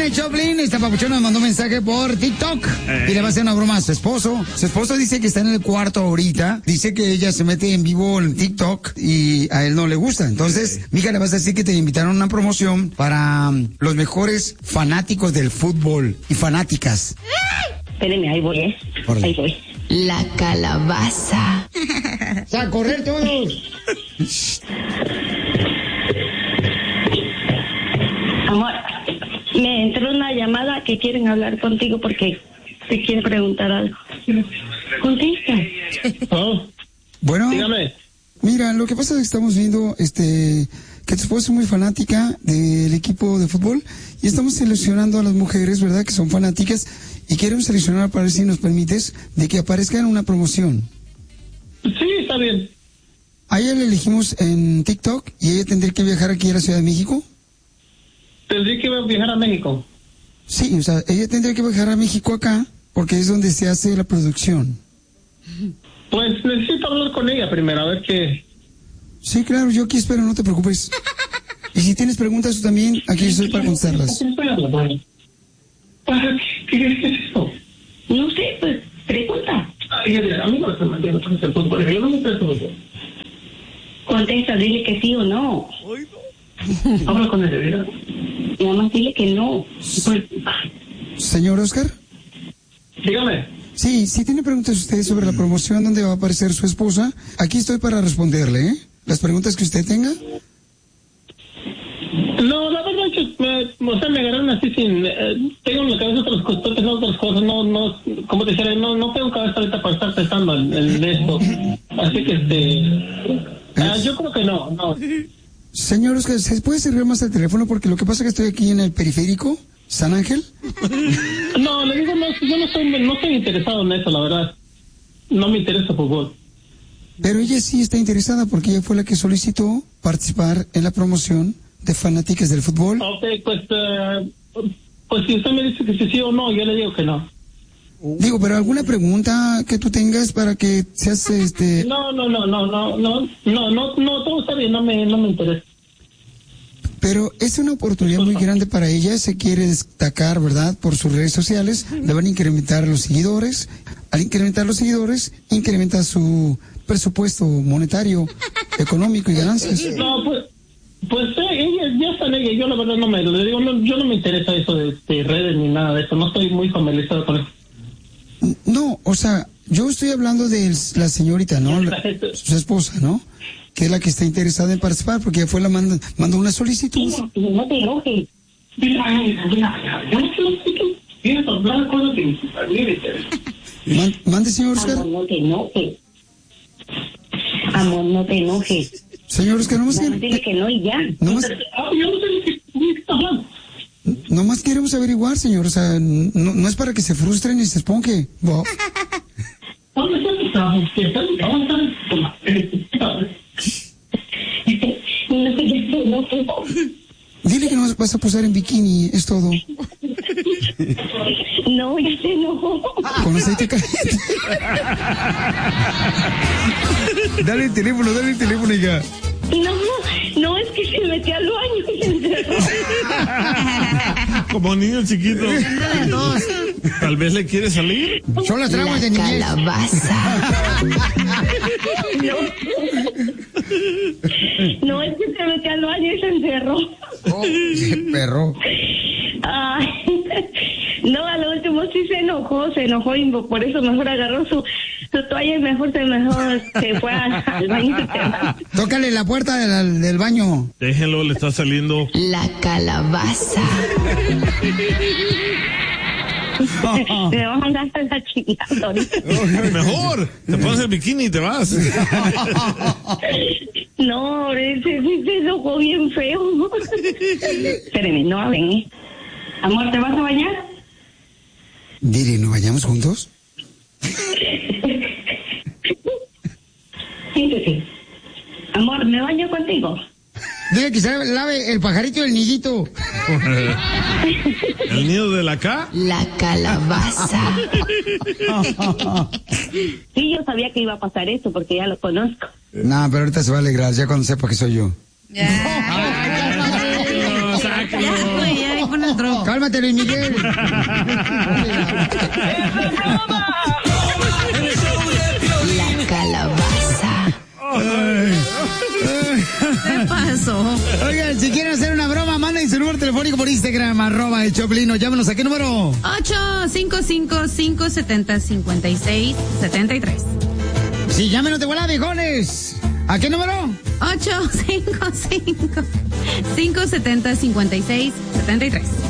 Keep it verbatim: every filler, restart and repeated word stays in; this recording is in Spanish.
Janis Joplin, esta papuchona nos mandó un mensaje por TikTok eh. y le va a hacer una broma a su esposo. Su esposo dice que está en el cuarto ahorita, dice que ella se mete en vivo en TikTok y a él no le gusta. Entonces, eh. mija, le vas a decir que te invitaron a una promoción para um, los mejores fanáticos del fútbol y fanáticas. Espérenme, ahí voy, ¿eh? Órale. Ahí voy. La calabaza. O sea, a correr todos. Amor, me entró una llamada que quieren hablar contigo porque te quieren preguntar algo. Contesta. Oh. Bueno, dígame. Mira, lo que pasa es que estamos viendo este que tu esposa es muy fanática del equipo de fútbol y estamos seleccionando a las mujeres, ¿verdad?, que son fanáticas y queremos seleccionar para ver si nos permites de que aparezca en una promoción. Sí, está bien. A ella le elegimos en TikTok y ella tendría que viajar aquí a la Ciudad de México. ¿Tendría que viajar a México? Sí, o sea, ella tendría que viajar a México acá porque es donde se hace la producción. Pues necesito hablar con ella primero, a ver qué... Sí, claro, yo aquí espero, no te preocupes. Y si tienes preguntas tú también, aquí estoy para contestarlas. ¿Qué es eso? No sé, pues, pregunta. Ay, a mí no me mantiene con el fútbol, yo no me presto eso. Contesta, dile que sí o no. Habla con él, de verdad. Y además dile que no. Pues... Señor Oscar. Dígame. Sí, si tiene preguntas usted sobre la promoción donde va a aparecer su esposa, aquí estoy para responderle, ¿eh? Las preguntas que usted tenga. No, la verdad que me, o sea, me agarraron así sin... Eh, tengo en la cabeza otras cosas, estoy pensando otras cosas, no, no, como te decía, no, no tengo cabeza ahorita para estar pensando en, en esto. Así que, este... Ah, yo creo que no, no. Señor Oscar, ¿se puede servir más el teléfono? Porque lo que pasa es que estoy aquí en el periférico, San Ángel. No, le digo, no, yo no estoy, no estoy interesado en eso, la verdad. No me interesa fútbol. Pero ella sí está interesada porque ella fue la que solicitó participar en la promoción de fanáticas del fútbol. Ok, pues, uh, pues si usted me dice que sí, sí o no, yo le digo que no. Digo, pero alguna pregunta que tú tengas para que seas este... No, no, no, no, no, no, no, no, no, todo está bien, no me, no me interesa. Pero es una oportunidad muy grande para ella, se quiere destacar, ¿verdad?, por sus redes sociales, le van a incrementar los seguidores, al incrementar los seguidores, incrementa su presupuesto monetario, económico y ganancias. No, pues, pues eh, ella, ya está en ella, yo la verdad no me, le digo, no, yo no me interesa eso de, de redes ni nada de eso, no estoy muy familiarizado con eso. No, o sea, yo estoy hablando de la señorita, ¿no? La, su esposa, ¿no? Que es la que está interesada en participar, porque ella fue la manda, mandó una solicitud. No te enojes. Man, mande, señor Oscar. Amor, no te enojes. Amor, no te enojes. Señor Oscar, nomás no, dile que no y ya. Nomás, nomás queremos averiguar, señor. O sea, no, no es para que se frustre ni se esponje. Wow. Dile que no vas a posar en bikini, es todo. No, ya se enojó. Con aceite caliente. Dale el teléfono, dale el teléfono, hija. No, no, es que se metió al baño y se encerró. Como niño chiquito. Tal vez le quiere salir. Son las traumas de niñez. Calabaza. No. No, es que se metió al baño y se encerró. Oh, perro. Ay, no, a lo último sí se enojó, se enojó y por eso mejor agarró su, su toalla y mejor se mejor se fue al, al baño. Tócale la puerta del, del baño. Déjenlo, le está saliendo. La calabaza. Me vas a andar a la chingada ahorita. Mejor, te pones el bikini y te vas. No, ese sí se enojó bien feo. Espérame, no hablen, ¿eh? Amor, ¿te vas a bañar? Dile, ¿nos bañamos juntos? Siéntese. Amor, ¿me baño contigo? Dile que se lave el pajarito del nidito. ¿El nido de la acá? La calabaza. Sí, yo sabía que iba a pasar eso porque ya lo conozco. No, pero ahorita se va a alegrar ya cuando sepa que soy yo. Ya. Ya, ya, ya, ya, entró. Cálmate, Luis Miguel. La calabaza. ¿Qué pasó? Oigan, si quieren hacer una broma, manden su número telefónico por Instagram, arroba el Choplin, o llámenos. ¿A qué número? ocho cinco cinco, cinco siete cero, cinco seis siete tres. Sí, llámenos de volada, viejones. ¿A qué número? ocho cinco cinco, cinco siete cero, cinco seis siete tres.